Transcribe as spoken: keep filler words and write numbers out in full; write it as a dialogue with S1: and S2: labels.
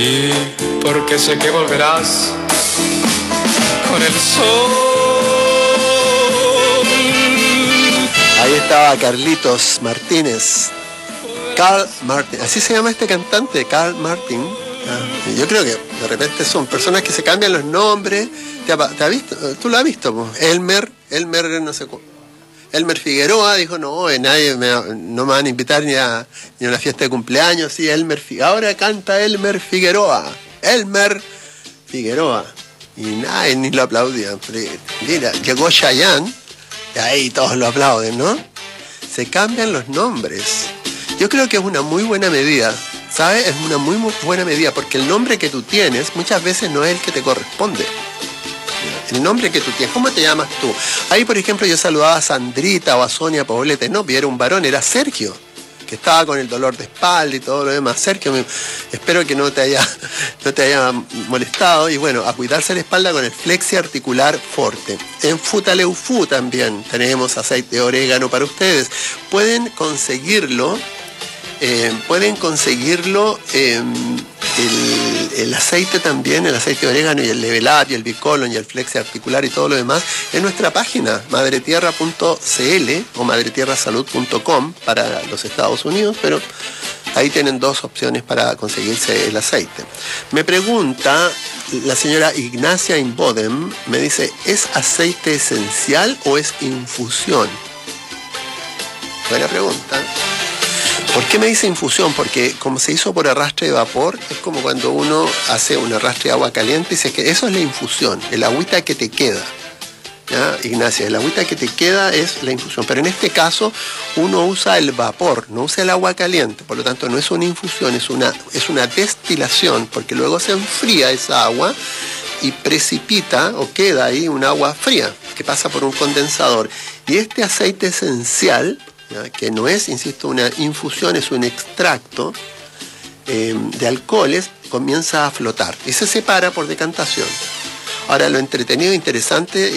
S1: Y porque sé que volverás con el sol.
S2: Ahí estaba Carlitos Martínez. Carl Martin, así se llama este cantante, Carl Martin. Ah, yo creo que de repente son personas que se cambian los nombres. ¿Te ha, te ha visto? ¿Tú lo has visto? Pues? Elmer, Elmer, no sé cómo. Elmer Figueroa dijo, no, nadie me, no me van a invitar ni a, ni a una fiesta de cumpleaños. Sí, Elmer Figueroa. Ahora canta Elmer Figueroa. Elmer Figueroa. Y nadie ni lo aplaudía. Mira, llegó Chayanne, y ahí todos lo aplauden, ¿no? Se cambian los nombres. Yo creo que es una muy buena medida, ¿sabes? Es una muy, muy buena medida, porque el nombre que tú tienes muchas veces no es el que te corresponde. El nombre que tú tienes, ¿cómo te llamas tú? Ahí, por ejemplo, yo saludaba a Sandrita o a Sonia Poblete, no, era un varón, era Sergio, que estaba con el dolor de espalda y todo lo demás. Sergio, me, espero que no te haya, no te haya molestado. Y bueno, a cuidarse la espalda con el Flexi Articular Forte. En Futaleufú también tenemos aceite de orégano para ustedes. Pueden conseguirlo, eh, pueden conseguirlo... Eh, El, el aceite también, el aceite de orégano y el Level Up y el Bicolon y el Flexi Articular y todo lo demás en nuestra página madre tierra punto c l o madre tierra salud punto com para los Estados Unidos, pero ahí tienen dos opciones para conseguirse el aceite. Me pregunta la señora Ignacia Inbodem, me dice, ¿es aceite esencial o es infusión? Buena pregunta. ¿Por qué me dice infusión? Porque como se hizo por arrastre de vapor, es como cuando uno hace un arrastre de agua caliente y dice que eso es la infusión, el agüita que te queda. ¿Ya, Ignacia? El agüita que te queda es la infusión. Pero en este caso uno usa el vapor, no usa el agua caliente. Por lo tanto no es una infusión, es una, es una destilación, porque luego se enfría esa agua y precipita o queda ahí un agua fría que pasa por un condensador. Y este aceite esencial, ¿ya?, que no es, insisto, una infusión, es un extracto eh, de alcoholes, comienza a flotar y se separa por decantación. Ahora, lo entretenido e interesante